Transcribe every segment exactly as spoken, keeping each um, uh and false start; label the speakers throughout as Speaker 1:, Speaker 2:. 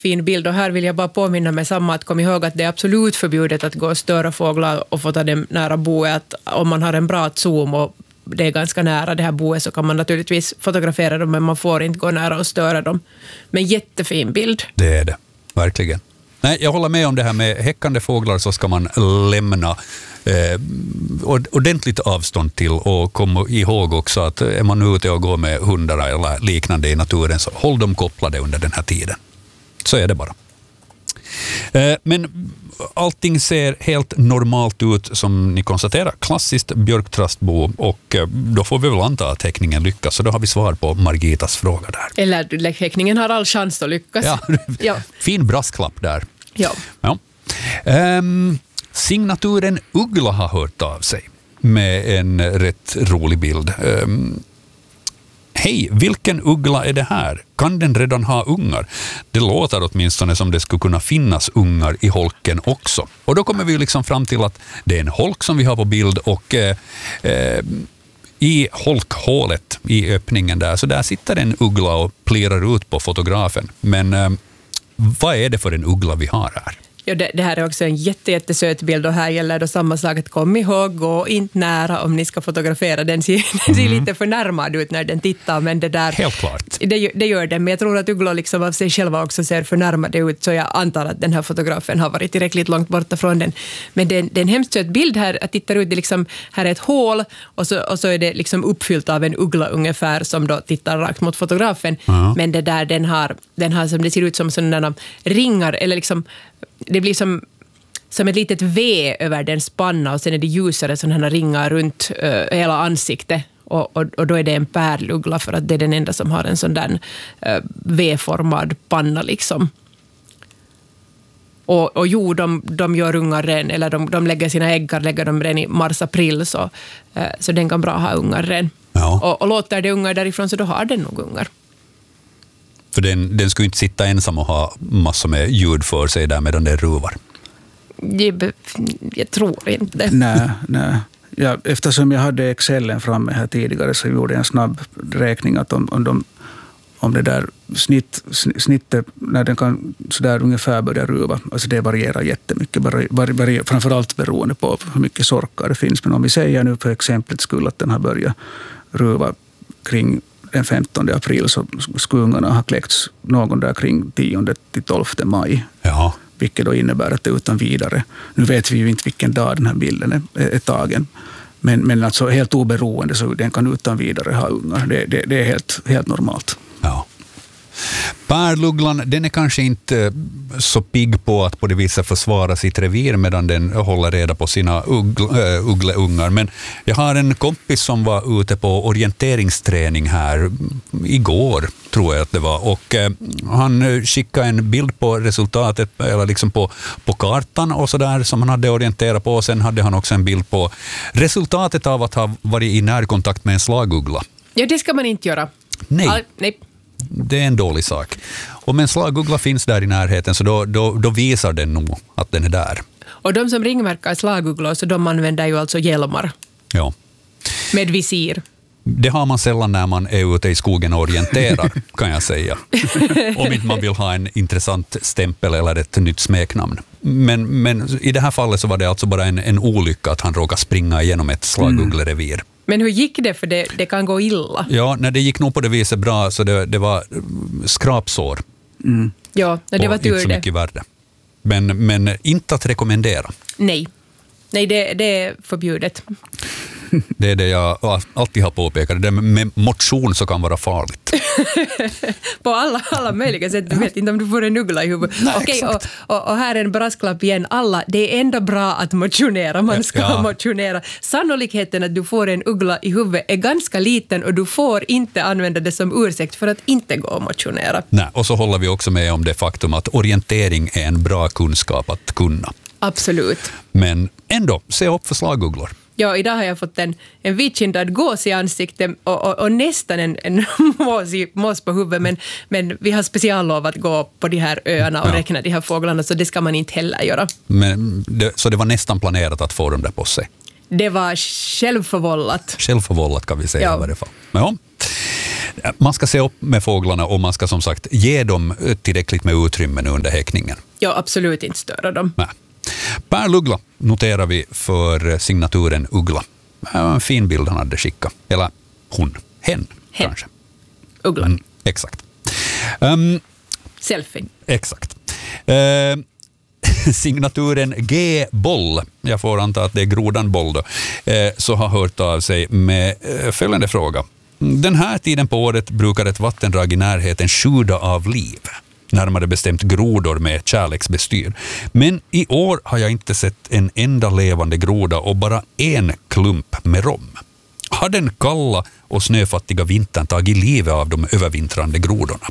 Speaker 1: fin bild, och här vill jag bara påminna mig samma att kom ihåg att det är absolut förbjudet att gå och störa fåglar och få ta dem nära boet. Att om man har en bra zoom och det är ganska nära det här boet så kan man naturligtvis fotografera dem, men man får inte gå nära och störa dem. Men jättefin bild.
Speaker 2: Det är det, verkligen. Nej, jag håller med om det här med häckande fåglar, så ska man lämna eh, ordentligt avstånd till, och komma ihåg också att är man ute och går med hundar eller liknande i naturen, så håll dem kopplade under den här tiden. Så är det bara. Eh, men allting ser helt normalt ut, som ni konstaterar. Klassiskt björktrastbo, och eh, då får vi väl anta att häckningen lyckas. Så då har vi svar på Margitas fråga där.
Speaker 1: Eller häckningen har all chans att lyckas.
Speaker 2: Ja,
Speaker 1: ja.
Speaker 2: Fin brasklapp där.
Speaker 1: Ja.
Speaker 2: Ja. Um, signaturen Uggla har hört av sig med en rätt rolig bild. Um, Hej, vilken uggla är det här? Kan den redan ha ungar? Det låter åtminstone som det skulle kunna finnas ungar i holken också. Och då kommer vi liksom fram till att det är en holk som vi har på bild, och eh, eh, i holkhålet, i öppningen där, så där sitter en uggla och plirar ut på fotografen. Men eh, vad är det för en uggla vi har här?
Speaker 1: Ja, det, det här är också en jätte, jättesöt bild, och här gäller då samma sak att kom ihåg, gå inte nära om ni ska fotografera. Den ser, den ser mm. lite förnärmad ut när den tittar, men det där...
Speaker 2: Helt klart.
Speaker 1: Det, det gör den, men jag tror att ugglor liksom av sig själva också ser förnärmade ut, så jag antar att den här fotografen har varit tillräckligt långt borta från den. Men det, det är en hemskt söt bild här, att tittar ut, det liksom, här är ett hål, och så, och så är det liksom uppfyllt av en uggla ungefär, som då tittar rakt mot fotografen. Mm. Men det där, den har, den har som det ser ut som sådana ringar, eller liksom det blir som, som ett litet V över den spanna, och sen är det ljusare sådana ringar runt uh, hela ansiktet, och, och, och då är det en pärluggla, för att det är den enda som har en sån där uh, V-formad panna liksom. Och, och jo, de, de gör ungar ren, eller de, de lägger sina äggar, lägger de ren i mars-april, så, uh, så den kan bra ha ungar ren. Ja. Och, och låter det ungar därifrån, så då har den nog ungar.
Speaker 2: För den, den skulle inte sitta ensam och ha massor med ljud för sig där medan det ruvar.
Speaker 1: Jag, jag tror inte.
Speaker 3: Nej, nej. Ja, eftersom jag hade Excelen framme här tidigare, så gjorde jag en snabb räkning att om, om, de, om det där snitt, snittet, när den kan sådär ungefär börja ruva, alltså det varierar jättemycket, var, var, framförallt beroende på hur mycket sorkar det finns. Men om vi säger nu för exemplet skulle att den har börjat ruva kring den femtonde april, så skulle ungarna ha kläckts någon där kring tionde till tolfte maj.
Speaker 2: Jaha.
Speaker 3: Vilket då innebär att det utan vidare, nu vet vi ju inte vilken dag den här bilden är, är tagen, men, men alltså helt oberoende, så den kan utan vidare ha ungar. Det, det, det är helt, helt normalt.
Speaker 2: Ja. Pärlugglan, den är kanske inte så pigg på att på det viset försvara sitt revir medan den håller reda på sina uggl- äh, uggleungar. Men jag har en kompis som var ute på orienteringsträning här igår, tror jag att det var. Och eh, han skickade en bild på resultatet, eller liksom på, på kartan och sådär som han hade orienterat på. Och sen hade han också en bild på resultatet av att ha varit i närkontakt med en slaguggla.
Speaker 1: Ja, det ska man inte göra.
Speaker 2: Nej.
Speaker 1: All, nej.
Speaker 2: Det är en dålig sak. Om en slaguggla finns där i närheten, så då, då, då visar den nog att den är där.
Speaker 1: Och de som ringmärkar slagugglor, så de använder ju alltså hjälmar.
Speaker 2: Ja.
Speaker 1: Med visir.
Speaker 2: Det har man sällan när man är ute i skogen och orienterar, kan jag säga. Om inte man vill ha en intressant stämpel eller ett nytt smeknamn. Men, men i det här fallet så var det alltså bara en, en olycka att han råkade springa igenom ett slagugglerevir. Mm.
Speaker 1: Men hur gick det? För det, det kan gå illa.
Speaker 2: Ja, när det gick nog på det viset bra, så det, det var skrapsår.
Speaker 1: Mm. Ja, det var tur
Speaker 2: inte så
Speaker 1: det.
Speaker 2: mycket värde. Men, men inte att rekommendera.
Speaker 1: Nej, Nej det, det är förbjudet.
Speaker 2: Det är det jag alltid har påpekat. Det med motion så kan vara farligt.
Speaker 1: På alla, alla möjliga sätt. Du vet inte om du får en uggla i huvudet.
Speaker 2: Nej,
Speaker 1: Okej, och, och, och här är en brasklapp igen. Alla, det är ändå bra att motionera. Man ska ja. motionera. Sannolikheten att du får en uggla i huvudet är ganska liten, och du får inte använda det som ursäkt för att inte gå och motionera.
Speaker 2: Nej, och så håller vi också med om det faktum att orientering är en bra kunskap att kunna.
Speaker 1: Absolut.
Speaker 2: Men ändå, se upp för slagugglor.
Speaker 1: Ja, idag har jag fått en, en vitkindad gås i ansiktet och, och, och nästan en, en mås, i, mås på huvudet, men, men vi har speciallov att gå på de här öarna och ja. räkna de här fåglarna, så det ska man inte heller göra.
Speaker 2: Men det, så det var nästan planerat att få dem där på sig?
Speaker 1: Det var självförvållat.
Speaker 2: Självförvållat kan vi säga ja. i varje fall. Ja. Man ska se upp med fåglarna och man ska som sagt ge dem tillräckligt med utrymme under häckningen.
Speaker 1: Ja, absolut inte störa dem.
Speaker 2: Nej. Per Lugla noterar vi för signaturen Uggla. En fin bild han hade skickat. Eller hon, hen, hen. kanske.
Speaker 1: Uggla.
Speaker 2: Mm, exakt. Um,
Speaker 1: Selfie.
Speaker 2: Exakt. Uh, signaturen G. Boll, jag får anta att det är grodan Boll då, uh, så har hört av sig med uh, följande fråga. Den här tiden på året brukar ett vattendrag i närheten sjuda av liv. Närmare bestämt grodor med kärleksbestyr. Men i år har jag inte sett en enda levande groda och bara en klump med rom. Har den kalla och snöfattiga vintern tagit livet av de övervintrande grodorna?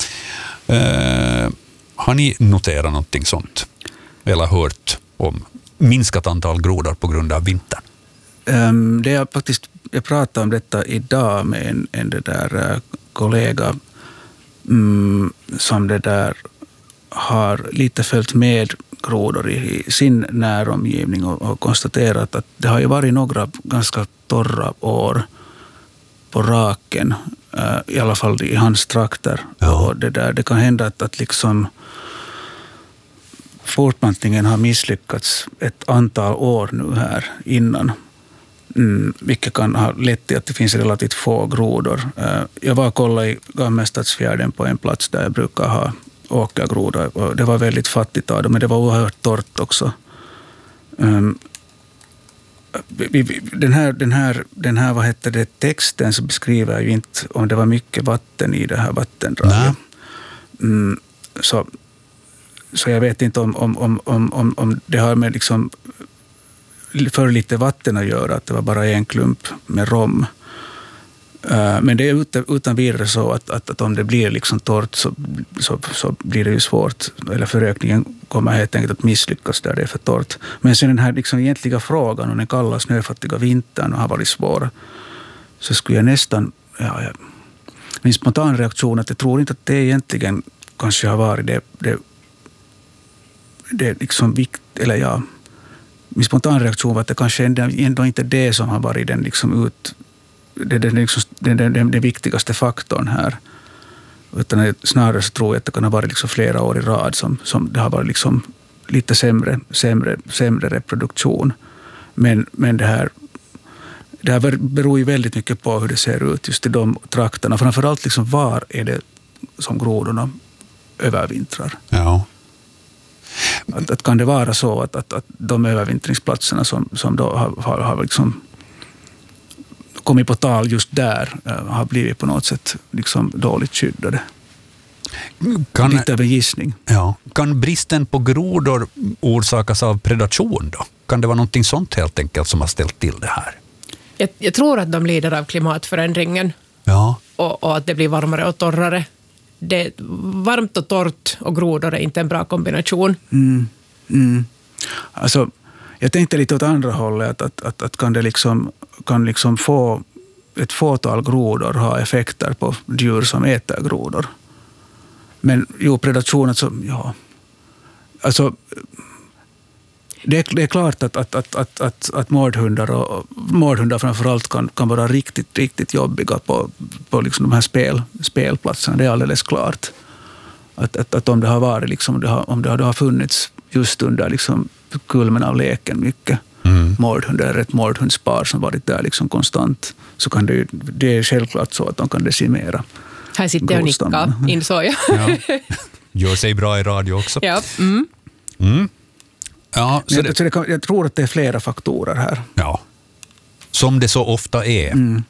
Speaker 2: Uh, har ni noterat någonting sånt? Eller hört om minskat antal grodor på grund av vintern?
Speaker 3: Um, det är faktiskt, jag pratade om detta idag med en, en det där, uh, kollega um, som det där har lite följt med grodor i, i sin näromgivning och, och konstaterat att det har ju varit några ganska torra år på raken, uh, i alla fall i hans trakter. Ja. Och det, där, det kan hända att, att liksom fortplantningen har misslyckats ett antal år nu här innan. Mm, vilket kan ha lett till att det finns relativt få grodor. Uh, jag var och kollade i Gammelstadsfjärden på en plats där jag brukar ha åkergrodor. Och det var väldigt fattigt av dem, men det var oerhört torrt också. Um, vi, vi, den här, den här, den här vad heter det, texten så beskriver ju inte om det var mycket vatten i det här vattendraget. Mm, så, så jag vet inte om, om, om, om, om det har med liksom för lite vatten att göra, att det var bara en klump med rom. Uh, men det är utan, utan vidare så att, att, att om det blir liksom torrt så, så, så blir det ju svårt, eller förökningen kommer helt enkelt att misslyckas där det är för torrt. Men sen den här liksom egentliga frågan om den kalla snöfattiga vintern har varit svår, så skulle jag nästan, ja, jag, min spontan reaktion att jag tror inte att det egentligen kanske har varit det, det, det liksom vikt, eller ja, min spontan reaktion var att det kanske ändå inte är det som har varit den liksom ut, det, det, liksom, det, det, det, det viktigaste faktorn här. Utan snarare så tror jag att det kan ha varit liksom flera år i rad som, som det har varit liksom lite sämre, sämre, sämre reproduktion. Men, men det här det här beror ju väldigt mycket på hur det ser ut just i de trakterna. Framförallt liksom var är det som grodorna övervintrar.
Speaker 2: Ja.
Speaker 3: Att, att kan det vara så att, att, att de övervintringsplatserna som, som då har, har, har liksom kommit på tal just där uh, har blivit på något sätt liksom dåligt skyddade.
Speaker 2: Kan,
Speaker 3: lite av en gissning.
Speaker 2: Ja. Kan bristen på grodor orsakas av predation då? Kan det vara någonting sånt helt enkelt som har ställt till det här?
Speaker 1: Jag, jag tror att de lider av klimatförändringen.
Speaker 2: Ja.
Speaker 1: Och, och att det blir varmare och torrare. Det, varmt och torrt och grodor är inte en bra kombination.
Speaker 3: Mm. Mm. Alltså, jag tänkte lite åt andra hållet att, att, att, att kan det liksom, kan liksom få ett fåtal grodor ha effekter på djur som äter grodor. Men jo, predation, alltså, ja. Alltså, det är, det är klart att, att, att, att, att, att mårdhundar och mårdhundar framförallt kan, kan vara riktigt, riktigt jobbiga på, på liksom de här spel, spelplatserna. Det är alldeles klart. Att, att, att om det har varit liksom, om det har, om det har, det har funnits just under liksom kulmen av leken mycket mm. mårdhundar eller ett mårdhundspar som varit där liksom konstant, så kan det ju, det är självklart så att de kan decimera.
Speaker 1: Här sitter jag och nickar, insåg jag.
Speaker 2: Ja. Gör sig bra i radio också.
Speaker 1: Ja. Mm.
Speaker 2: Mm. Ja, så
Speaker 3: jag,
Speaker 2: det,
Speaker 3: så det kan, jag tror att det är flera faktorer här.
Speaker 2: Ja, som det så ofta är.
Speaker 3: Mm.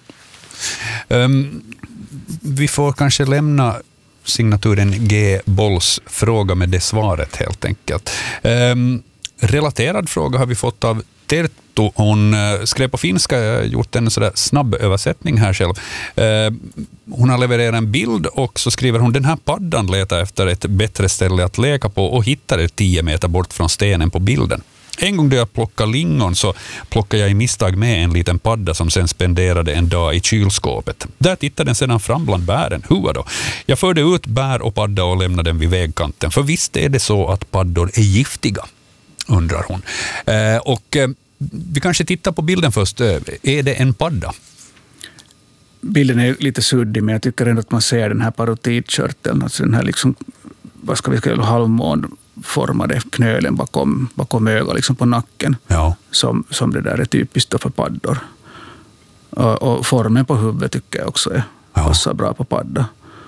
Speaker 2: Um, vi får kanske lämna signaturen G. Bolls fråga med det svaret helt enkelt. Um, relaterad fråga har vi fått av Terttu. Hon uh, skrev på finska, jag har gjort en sådär snabb översättning här själv. Uh, hon har levererat en bild och så skriver hon: den här paddan letar efter ett bättre ställe att leka på och hittade tio meter bort från stenen på bilden. En gång då jag plockade lingon så plockade jag i misstag med en liten padda som sen spenderade en dag i kylskåpet. Där tittade den sedan fram bland bären. Hur då? Jag förde ut bär och padda och lämnade den vid vägkanten. För visst är det så att paddor är giftiga, undrar hon. Eh, och eh, vi kanske tittar på bilden först. Är det en padda?
Speaker 3: bilden är lite suddig, men jag tycker ändå att man ser den här parotidkörteln, alltså den här liksom, vad ska vi säga, halvmånformade knölen bakom, bakom ögat, liksom på nacken,
Speaker 2: ja.
Speaker 3: som, som det där är typiskt för paddor. Och, och formen på huvudet tycker jag också är, ja. passar bra på padda.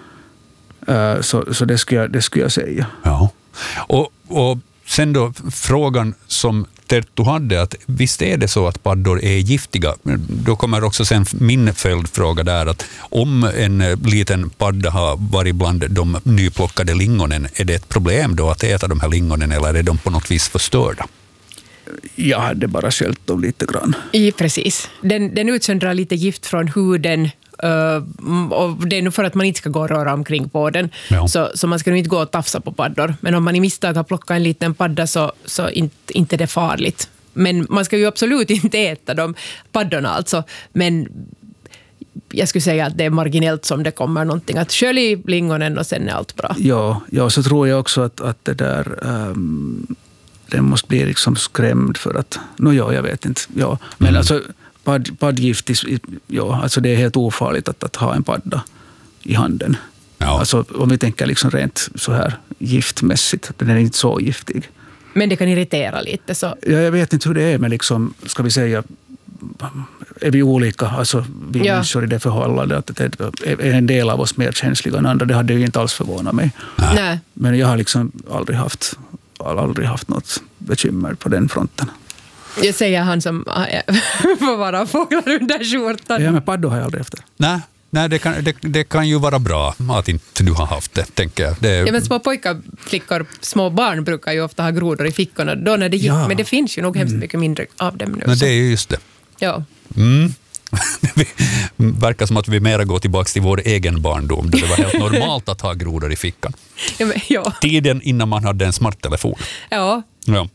Speaker 3: Uh, så så det, skulle jag, det skulle jag säga.
Speaker 2: Ja. Och, och sen då frågan som Terttu hade, att visst är det så att paddor är giftiga? Då kommer också sen min följdfråga där, att om en liten padda har varit bland de nyplockade lingonen, är det ett problem då att äta de här lingonen, eller är de på något vis förstörda?
Speaker 3: Jag hade bara sköljt dem lite grann.
Speaker 1: I, precis. Den, den utsöndrar lite gift från huden. Uh, och det är nu för att man inte ska gå och röra omkring på den. Ja. Så, så man ska nog inte gå och tafsa på paddor. Men om man i misstag har plockat en liten padda så, så inte, inte det är farligt. Men man ska ju absolut inte äta de paddorna alltså. Men jag skulle säga att det är marginellt som det kommer någonting. Att skölj lingonen och sen är allt bra.
Speaker 3: Ja, ja, så tror jag också att, att det där... Um, den måste bli liksom skrämd för att... No, ja, jag vet inte. Ja. Men mm. alltså... Padd, paddgift, ja, alltså det är helt ofarligt att, att ha en padda i handen. Ja. Alltså, om vi tänker liksom rent så här giftmässigt, den är inte så giftig.
Speaker 1: Men det kan irritera lite så.
Speaker 3: Ja, jag vet inte hur det är, men liksom, ska vi säga, är vi olika, alltså vi ja. människor i det förhållandet, att det är en del av oss mer känsliga än andra, det hade ju inte alls förvånat mig.
Speaker 1: Nej.
Speaker 3: Men jag har liksom aldrig haft, aldrig haft något bekymmer på den fronten.
Speaker 1: Jag säger han som får vara fåglar under skjortan.
Speaker 3: Ja, men paddor har jag aldrig efter.
Speaker 2: Nej, nej det, kan, det, det kan ju vara bra att inte du har haft det, tänker jag. Det är...
Speaker 1: Ja, men små pojkar, flickor, små barn brukar ju ofta ha grodor i fickorna. Då när det gick, ja. Men det finns ju nog hemskt mycket mindre av dem nu.
Speaker 2: Men det är ju just det.
Speaker 1: Ja.
Speaker 2: Mm. Det verkar som att vi mera går tillbaka till vår egen barndom, där det var helt normalt att ha grodor i fickan.
Speaker 1: Ja, men, ja.
Speaker 2: Tiden innan man hade en smarttelefon.
Speaker 1: Ja.
Speaker 2: Ja.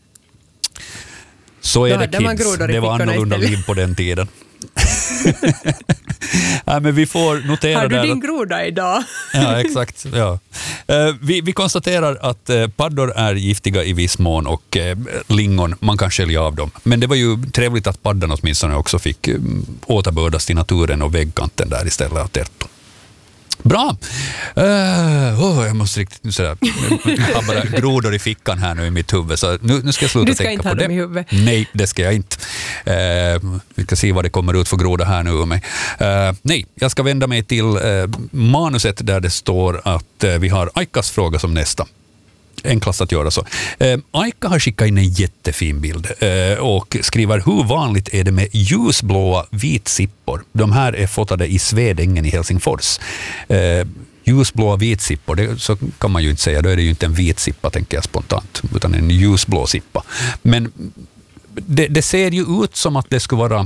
Speaker 2: Så är det, kids. Det var annorlunda liv på den tiden. Ja, men vi får notera.
Speaker 1: Har du
Speaker 2: där
Speaker 1: din
Speaker 2: att...
Speaker 1: groda idag?
Speaker 2: Ja, exakt. Ja. Uh, vi, vi konstaterar att uh, paddor är giftiga i viss mån och uh, lingon, man kan skölja av dem. Men det var ju trevligt att paddan åtminstone också fick uh, återbördas till naturen och väggkanten där istället av Terttu. Bra! Uh, oh, jag måste riktigt sådär, jag har bara grodor i fickan här nu i mitt huvud, så nu, nu ska jag sluta tänka på det. Du ska inte ha dem i huvudet. Nej, det ska jag inte. Uh, vi ska se vad det kommer ut för groda här nu ur mig. Uh, nej, jag ska vända mig till uh, manuset där det står att uh, vi har Aikas fråga som nästa. Enklast att göra så. Eh, Aika har skickat in en jättefin bild eh, och skriver: hur vanligt är det med ljusblåa vitsippor? De här är fotade i Svedängen i Helsingfors. Eh, ljusblåa vitsippor, det, så kan man ju inte säga. Då är det ju inte en vitsippa, tänker jag spontant, utan en ljusblå sippa. Men det, det ser ju ut som att det skulle vara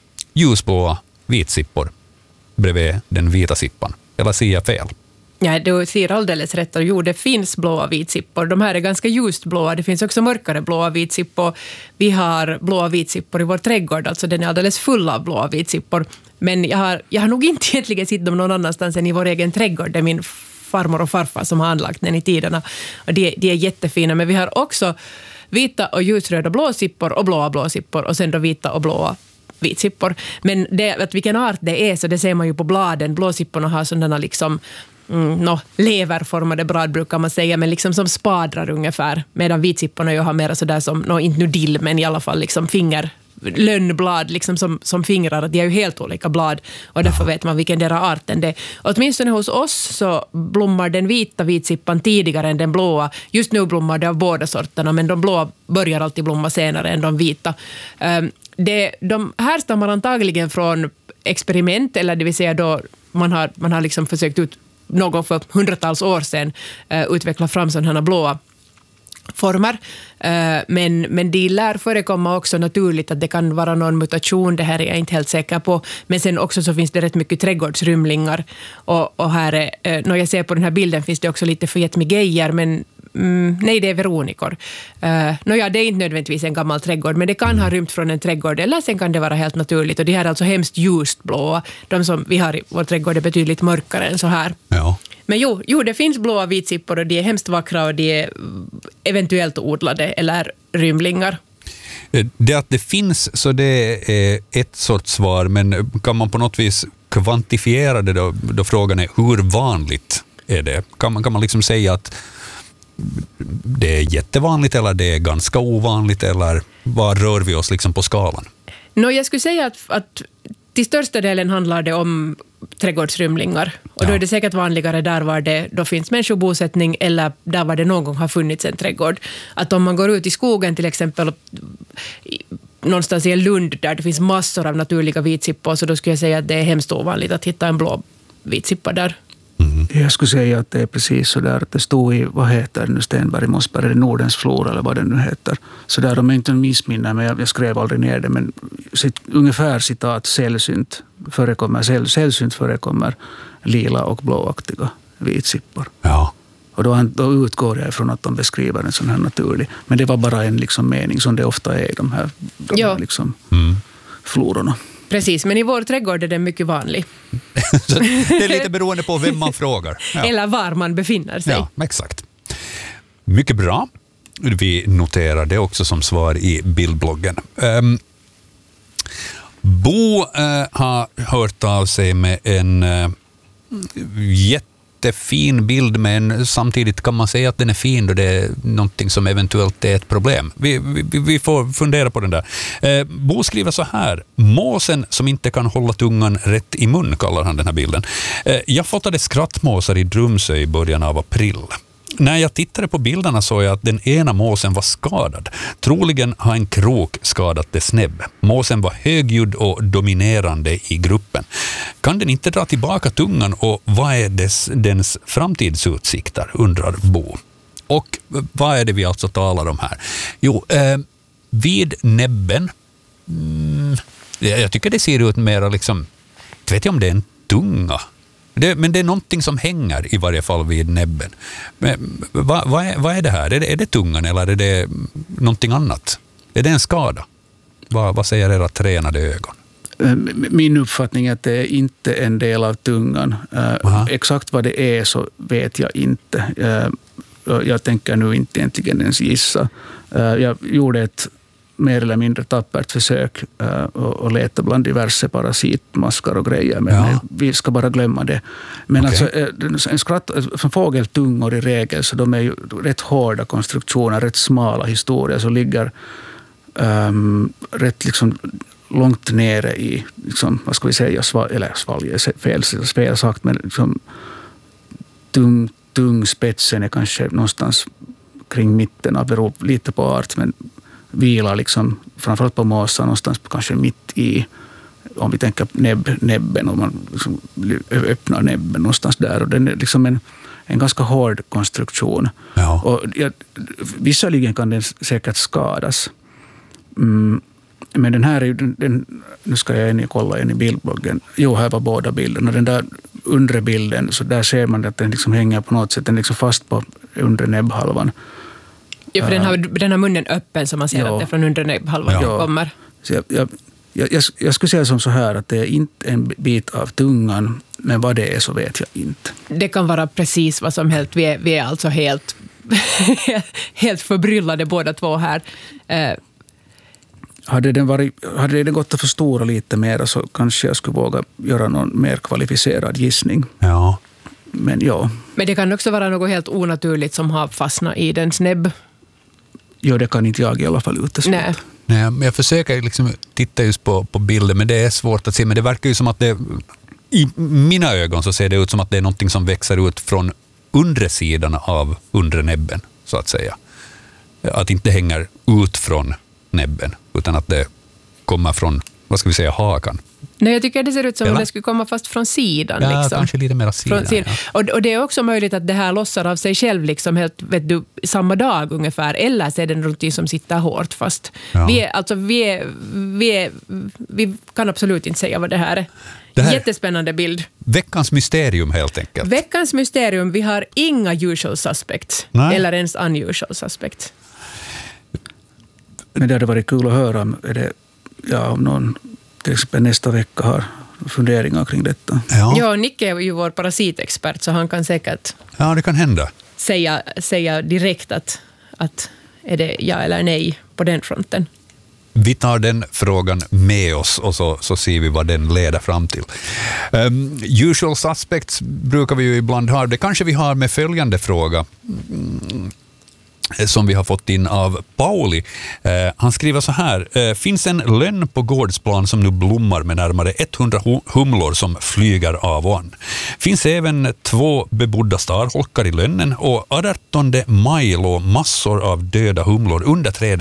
Speaker 2: ljusblåa vitsippor bredvid den vita sippan. Eller ser jag fel?
Speaker 1: Ja, du ser alldeles rätt. Och jo, det finns blåa vitsippor. De här är ganska ljust blåa. Det finns också mörkare blåa vitsippor. Vi har blåa vitsippor i vår trädgård. Alltså den är alldeles full av blåa vitsippor. Men jag har, jag har nog inte egentligen sett dem någon annanstans än i vår egen trädgård. Det är min farmor och farfar som har anlagt den i tiderna. Och de, de är jättefina. Men vi har också vita och ljusröda blåsippor och blåa blåsippor. Och sen då vita och blåa vitsippor. Men det, att vilken art det är, så det ser man ju på bladen. Blåsipporna har sådana liksom Mm, no, leverformade blad brukar man säga, men liksom som spadrar ungefär, medan vitsipporna ju har mer sådär som, no, inte nu dill, men i alla fall liksom finger, lönnblad liksom som, som fingrar, de är ju helt olika blad och därför vet man vilken deras arten det är. Åtminstone hos oss så blommar den vita vitsippan tidigare än den blåa. Just nu blommar det av båda sorterna, men de blåa börjar alltid blomma senare än de vita. Um, det, de härstammar antagligen från experiment, eller det vill säga då man har, man har liksom försökt ut någon för hundratals år sedan uh, utveckla fram sådana här blåa former. Uh, men, men de lär förekomma också naturligt, att det kan vara någon mutation, det här är jag inte helt säker på. Men sen också så finns det rätt mycket trädgårdsrymlingar. Och, och här är, uh, när jag ser på den här bilden finns det också lite förgätmigejor, men mm, nej, det är veronikor. Uh, Nåja, det är inte nödvändigtvis en gammal trädgård, men det kan ha rymt från en trädgård, eller sen kan det vara helt naturligt. Och de här är alltså hemskt ljust blåa. De som vi har i vår trädgård är betydligt mörkare än så här.
Speaker 2: Ja.
Speaker 1: Men jo, jo, det finns blåa vitsippor och de är hemskt vackra och de är eventuellt odlade eller rymlingar.
Speaker 2: Det att det finns, så det är ett sorts svar, men kan man på något vis kvantifiera det då, då frågan är hur vanligt är det? Kan man, kan man liksom säga att det är jättevanligt eller det är ganska ovanligt, eller var rör vi oss liksom på skalan?
Speaker 1: No, jag skulle säga att, att till största delen handlar det om trädgårdsrymlingar. Och då är det säkert vanligare där var det då finns människobosättning eller där var det någon gång har funnits en trädgård. Att om man går ut i skogen till exempel någonstans i en lund där det finns massor av naturliga vitsippor, så då skulle jag säga att det är hemskt ovanligt att hitta en blå vitsippa där.
Speaker 3: Mm. Jag skulle säga att det är precis så där att det stod i, vad heter det nu, Stenberg Mossberg, Nordens flora eller vad det nu heter. Så där, om jag inte missminner, men jag, jag skrev aldrig ner det, men sitt, ungefär citat sällsynt förekommer, säll, sällsynt förekommer lila och blåaktiga vitsippor.
Speaker 2: Ja.
Speaker 3: Och då, då utgår jag ifrån att de beskriver en sån här naturlig. Men det var bara en liksom mening som det ofta är i de här, de här liksom mm. flororna.
Speaker 1: Precis, men i vår trädgård är det mycket vanlig.
Speaker 2: Så det är lite beroende på vem man frågar.
Speaker 1: Ja. Eller var man befinner sig.
Speaker 2: Ja, exakt. Mycket bra. Vi noterar det också som svar i bildbloggen. Um, Bo uh, har hört av sig med en uh, jättefin bild, men samtidigt kan man säga att den är fin då det är någonting som eventuellt är ett problem. Vi, vi, vi får fundera på den där. Eh, Bo skriver så här: måsen som inte kan hålla tungan rätt i mun, kallar han den här bilden. Eh, jag fotade skrattmåsar i Drumsö i början av april. När jag tittade på bilderna såg jag att den ena måsen var skadad. Troligen har en krok skadat dess näbb. Måsen var högljudd och dominerande i gruppen. Kan den inte dra tillbaka tungan, och vad är dess, dens framtidsutsikter, undrar Bo. Och vad är det vi alltså talar om här? Jo, eh, vid näbben, mm, jag tycker det ser ut mer liksom, jag vet inte om det är en tunga. Det, men det är någonting som hänger i varje fall vid näbben. Men, vad, vad, är, vad är det här? Är det, är det tungan eller är det någonting annat? Är det en skada? Vad, vad säger era tränade ögon?
Speaker 3: Min uppfattning är att det är inte en del av tungan. Aha. Exakt vad det är så vet jag inte. Jag tänker nu inte egentligen ens gissa. Jag gjorde ett mer eller mindre tappert försök uh, och leta bland diverse parasitmaskar och grejer, men ja. vi ska bara glömma det. Men okay. alltså, en skratt, för fågeltungor i regel, så de är ju rätt hårda konstruktioner, rätt smala historier, så ligger um, rätt liksom långt nere i, liksom, vad ska vi säga, sval, eller svalg är fel, fel sagt, men liksom, tung, tungspetsen är kanske någonstans kring mitten, av beror lite på art, men vilar liksom, framförallt på måsar någonstans kanske mitt i, om vi tänker näbb, näbben, om man liksom öppnar näbben någonstans där, och den är liksom en, en ganska hård konstruktion. Ja. Och ja, visserligen kan den säkert skadas. Mm, men den här är ju, den, den, nu ska jag in, kolla in i bildbloggen. Jo, här var båda bilderna. Den där undre bilden, så där ser man att den liksom hänger på något sätt, den är liksom fast på undre näbbhalvan.
Speaker 1: Ja, för den har, den har munnen öppen, så man ser ja. att det är från undre näbbhalvan ja. kommer.
Speaker 3: Så jag, jag, jag, jag skulle säga som så här att det är inte en bit av tungan, men vad det är så vet jag inte.
Speaker 1: Det kan vara precis vad som helst. Vi är, vi är alltså helt, helt förbryllade båda två här. Uh.
Speaker 3: Hade den, varit, hade den gått att förstora lite mer, så kanske jag skulle våga göra någon mer kvalificerad gissning.
Speaker 2: Ja.
Speaker 3: Men ja.
Speaker 1: Men det kan också vara något helt onaturligt som har fastnat i dens näbb.
Speaker 3: Ja, det kan inte jag i alla fall utesluta.
Speaker 1: Nej.
Speaker 2: Nej, men jag försöker liksom titta just på, på bilden, men det är svårt att se. Men det verkar ju som att det, i mina ögon så ser det ut som att det är någonting som växer ut från undre sidan av undre näbben, så att säga. Att inte hänger ut från näbben, utan att det kommer från, vad ska vi säga, hakan.
Speaker 1: Nej, jag tycker det ser ut som att det skulle komma fast från sidan.
Speaker 2: Ja,
Speaker 1: liksom.
Speaker 2: kanske lite mer sidan.
Speaker 1: Från sidan. Ja. Och, och det är också möjligt att det här lossar av sig själv liksom helt, vet du, samma dag ungefär. Eller så är det någonting som sitter hårt fast. Ja. Vi, är, alltså, vi, är, vi, är, vi kan absolut inte säga vad det här är. Det här jättespännande bild.
Speaker 2: Veckans mysterium helt enkelt.
Speaker 1: Veckans mysterium. Vi har inga usual suspects. Nej. Eller ens unusual suspects.
Speaker 3: Men det hade varit kul att höra om, är det, ja, om någon till exempel nästa vecka har funderingar kring detta.
Speaker 1: Ja, ja, Nicke är ju vår parasitexpert, så han kan säkert
Speaker 2: ja, det kan hända.
Speaker 1: Säga, säga direkt att, att är det ja eller nej på den fronten.
Speaker 2: Vi tar den frågan med oss och så, så ser vi vad den leder fram till. Um, usual suspects brukar vi ju ibland ha. Det kanske vi har med följande fråga mm, som vi har fått in av Pauli. Eh, han skriver så här. Eh, finns en lönn på gårdsplan som nu blommar med närmare hundra humlor som flyger av och an. Finns även två bebodda starholkar i lönnen och artonde maj låg massor av döda humlor under trädet